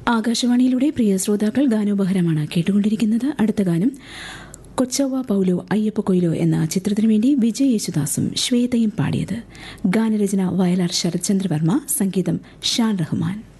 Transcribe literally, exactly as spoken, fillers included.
ആകാശവാണിയിലൂടെ പ്രിയ ശ്രോതാക്കൾ ഗാനോപഹാരമാണ് കേട്ടുകൊണ്ടിരിക്കുന്നത്. അടുത്ത ഗാനം കൊച്ചവ്വ പൗലോ അയ്യപ്പ കൊയ്ലോ എന്ന ചിത്രത്തിനു വേണ്ടി വിജയ് യേശുദാസും ശ്വേതയും പാടിയത്. ഗാനരചന വയലാർ ശരത്ചന്ദ്രവർമ്മ, സംഗീതം ഷാൻ റഹ്മാൻ.